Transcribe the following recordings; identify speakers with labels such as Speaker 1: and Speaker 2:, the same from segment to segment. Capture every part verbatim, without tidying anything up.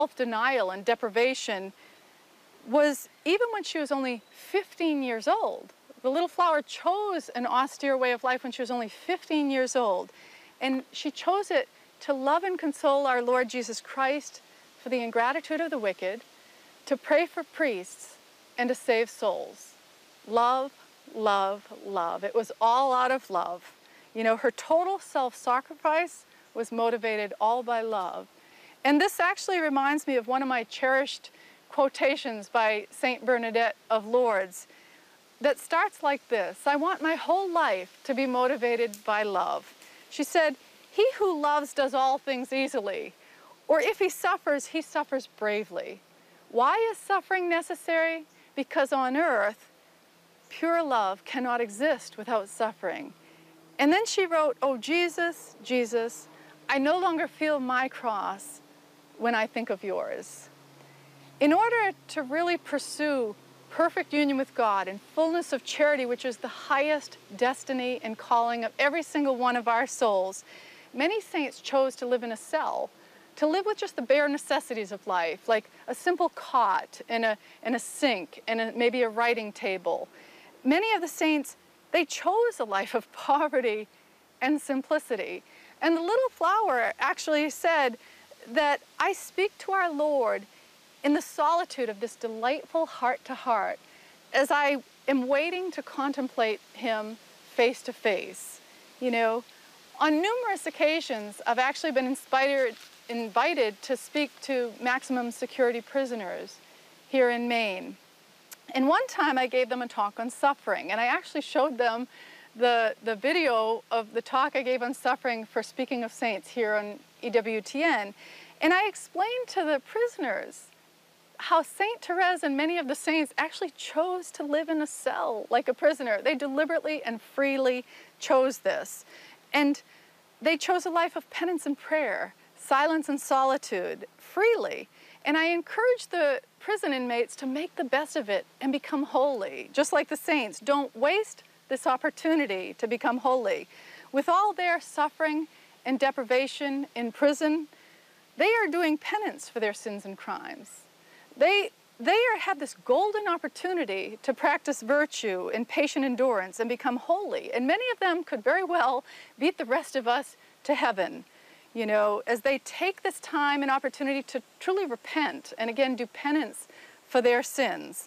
Speaker 1: self-denial and deprivation was even when she was only fifteen years old. The little flower chose an austere way of life when she was only fifteen years old. And she chose it to love and console our Lord Jesus Christ for the ingratitude of the wicked, to pray for priests, and to save souls. Love, love, love. It was all out of love. You know, her total self-sacrifice was motivated all by love. And this actually reminds me of one of my cherished quotations by Saint Bernadette of Lourdes that starts like this: I want my whole life to be motivated by love. She said, he who loves does all things easily, or if he suffers, he suffers bravely. Why is suffering necessary? Because on earth, pure love cannot exist without suffering. And then she wrote, oh Jesus, Jesus, I no longer feel my cross when I think of yours. In order to really pursue perfect union with God and fullness of charity, which is the highest destiny and calling of every single one of our souls, many saints chose to live in a cell, to live with just the bare necessities of life, like a simple cot and a, and a sink and a, maybe a writing table. Many of the saints, they chose a life of poverty and simplicity. And the little flower actually said that I speak to our Lord in the solitude of this delightful heart-to-heart as I am waiting to contemplate him face to face. You know, on numerous occasions, I've actually been inspired, invited to speak to maximum security prisoners here in Maine. And one time I gave them a talk on suffering, and I actually showed them the, the video of the talk I gave on suffering for Speaking of Saints here on E W T N. And I explained to the prisoners how Saint Therese and many of the saints actually chose to live in a cell like a prisoner. They deliberately and freely chose this. And they chose a life of penance and prayer, silence and solitude, freely. And I encourage the prison inmates to make the best of it and become holy. Just like the saints, don't waste this opportunity to become holy. With all their suffering and deprivation in prison, they are doing penance for their sins and crimes. They, they are, have this golden opportunity to practice virtue and patient endurance and become holy. And many of them could very well beat the rest of us to heaven, you know, as they take this time and opportunity to truly repent and again do penance for their sins.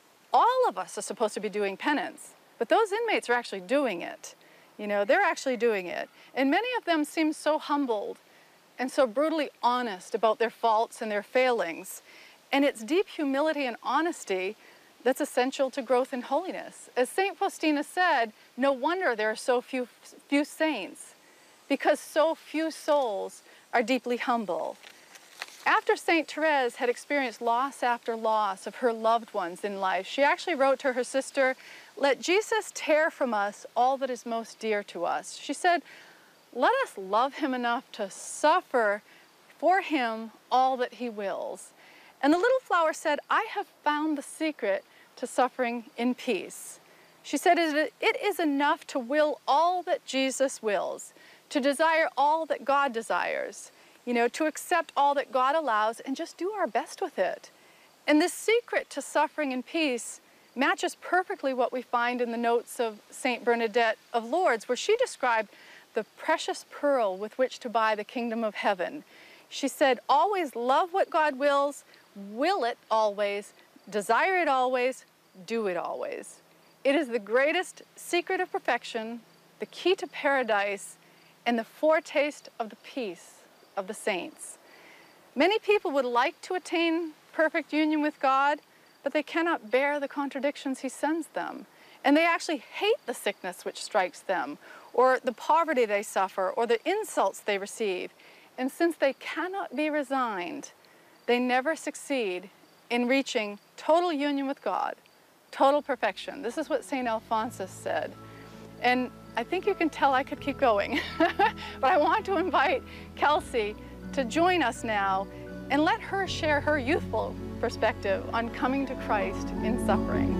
Speaker 1: All of us are supposed to be doing penance, but those inmates are actually doing it. You know, they're actually doing it. And many of them seem so humbled and so brutally honest about their faults and their failings. And it's deep humility and honesty that's essential to growth in holiness. As Saint Faustina said, no wonder there are so few, few saints, because so few souls are deeply humble. After Saint Therese had experienced loss after loss of her loved ones in life, she actually wrote to her sister, let Jesus tear from us all that is most dear to us. She said, let us love him enough to suffer for him all that he wills. And the little flower said, I have found the secret to suffering in peace. She said, it is enough to will all that Jesus wills, to desire all that God desires, you know, to accept all that God allows and just do our best with it. And this secret to suffering in peace matches perfectly what we find in the notes of Saint Bernadette of Lourdes, where she described the precious pearl with which to buy the kingdom of heaven. She said, always love what God wills, will it always, desire it always, do it always. It is the greatest secret of perfection, the key to paradise, and the foretaste of the peace of the saints. Many people would like to attain perfect union with God, but they cannot bear the contradictions he sends them. And they actually hate the sickness which strikes them, or the poverty they suffer, or the insults they receive. And since they cannot be resigned, they never succeed in reaching total union with God, total perfection. This is what Saint Alphonsus said. And I think you can tell I could keep going. But I want to invite Kelsey to join us now and let her share her youthful perspective on coming to Christ in suffering.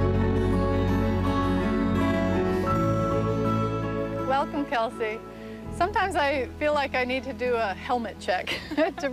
Speaker 1: Welcome, Kelsey. Sometimes I feel like I need to do a helmet check to